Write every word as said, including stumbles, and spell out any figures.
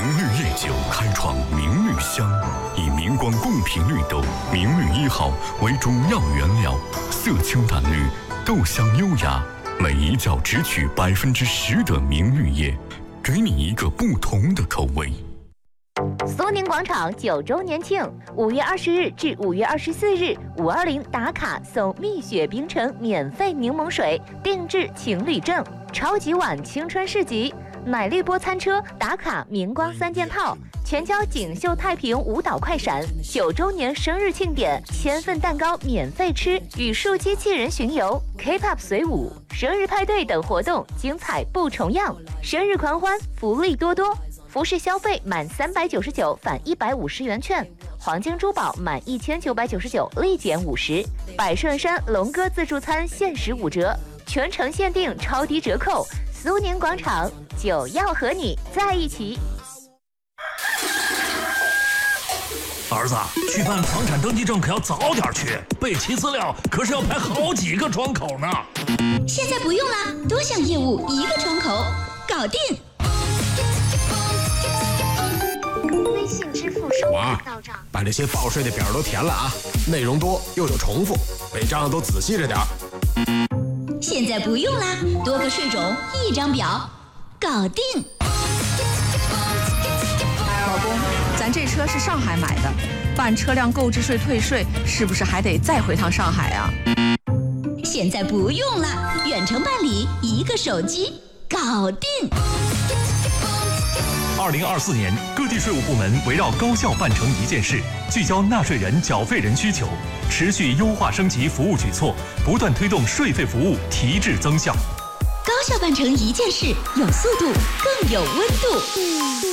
明绿夜酒开创明绿香，以明光贡品绿豆明绿一号为主要原料，色清淡绿，豆香优雅，每一窖只取百分之十的明绿叶，给你一个不同的口味。 苏宁广场九周年庆，五月二十日至五月二十四日，五二零打卡送蜜雪冰城免费柠檬水，定制情侣证，超级碗青春市集，奶绿波餐车打卡明光三件套，全交锦绣太平舞蹈快闪，九周年生日庆典，千份蛋糕免费吃，语数机器人巡游 ，K-pop 随舞，生日派对等活动精彩不重样，生日狂欢福利多多。服饰消费满三百九十九返一百五十元券，黄金珠宝满一千九百九十九立减五十，百顺山龙哥自助餐限时五折，全程限定超低折扣。苏宁广场，就要和你在一起。 儿子，去办房产登记证可要早点去，备齐资料可是要排好几个窗口呢。 现在不用啦，多项业务一个窗口，搞定。 微信支付收款到账， 把这些报税的表都填了啊，内容多又有重复，每张都仔细着点儿。 现在不用啦，多个税种一张表，搞定。 老公，咱这车是上海买的，办车辆购置税退税是不是还得再回趟上海啊？ 现在不用啦，远程办理，一个手机，搞定。 二零二四年，各地税务部门围绕高效办成一件事，聚焦纳税人、缴费人需求，持续优化升级服务举措，不断推动税费服务提质增效。 高效办成一件事，有速度，更有温度。